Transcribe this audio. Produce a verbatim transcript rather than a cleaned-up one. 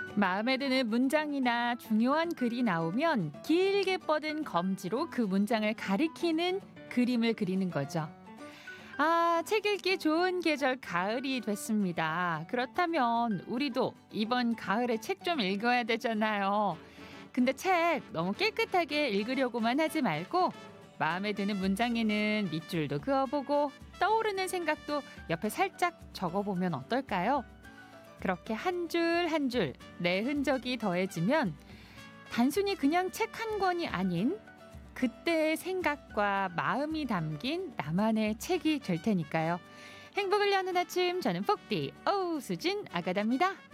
마음에 드는 문장이나 중요한 글이 나오면 길게 뻗은 검지로 그 문장을 가리키는 그림을 그리는 거죠. 아, 책 읽기 좋은 계절 가을이 됐습니다. 그렇다면 우리도 이번 가을에 책 좀 읽어야 되잖아요. 근데 책 너무 깨끗하게 읽으려고만 하지 말고 마음에 드는 문장에는 밑줄도 그어보고 떠오르는 생각도 옆에 살짝 적어보면 어떨까요? 그렇게 한 줄 한 줄 내 흔적이 더해지면 단순히 그냥 책 한 권이 아닌 그때의 생각과 마음이 담긴 나만의 책이 될 테니까요. 행복을 여는 아침, 저는 폭디 오수진 아가다입니다.